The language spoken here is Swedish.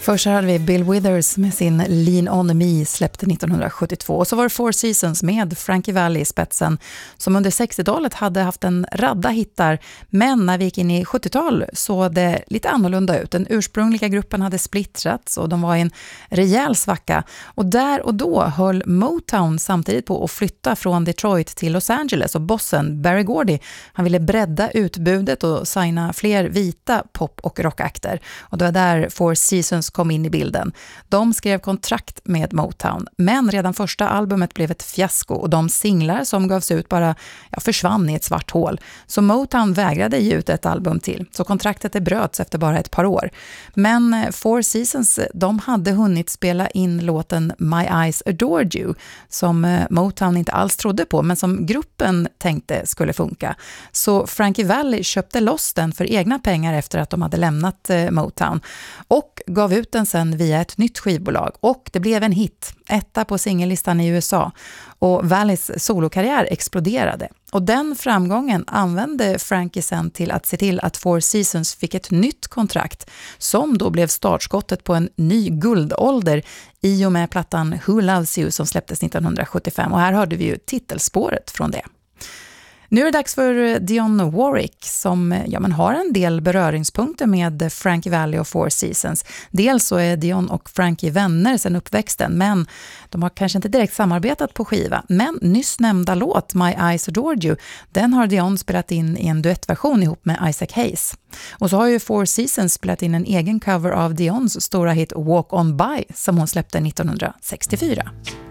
Först hade vi Bill Withers med sin Lean On Me släppte 1972. Och så var det Four Seasons med Frankie Valli i spetsen som under 60-talet hade haft en radda hittar. Men när vi gick in i 70-tal såg det lite annorlunda ut. Den ursprungliga gruppen hade splittrats och de var i en rejäl svacka. Och där och då höll Motown samtidigt på att flytta från Detroit till Los Angeles. Och bossen Berry Gordy, han ville bredda utbudet och signa fler vita pop- och rockakter. Och det var där Four Seasons kom in i bilden. De skrev kontrakt med Motown, men redan första albumet blev ett fiasko och de singlar som gavs ut bara försvann i ett svart hål. Så Motown vägrade ge ut ett album till. Så kontraktet bröts efter bara ett par år. Men Four Seasons, de hade hunnit spela in låten My Eyes Adored You som Motown inte alls trodde på, men som gruppen tänkte skulle funka. Så Frankie Valli köpte loss den för egna pengar efter att de hade lämnat Motown och gav ut den sen via ett nytt skivbolag. Och det blev en hit, etta på singellistan i USA. Och Vallis solokarriär exploderade. Och den framgången använde Frankie sen till att se till att Four Seasons fick ett nytt kontrakt som då blev startskottet på en ny guldålder i och med plattan Who Loves You som släpptes 1975. Och här hörde vi ju titelspåret från det. Nu är det dags för Dionne Warwick som har en del beröringspunkter med Frankie Valli och Four Seasons. Dels så är Dionne och Frankie vänner sedan uppväxten, men de har kanske inte direkt samarbetat på skiva. Men nyss nämnda låt My Eyes Adored You, den har Dionne spelat in i en duettversion ihop med Isaac Hayes. Och så har ju Four Seasons spelat in en egen cover av Dionnes stora hit Walk On By som hon släppte 1964.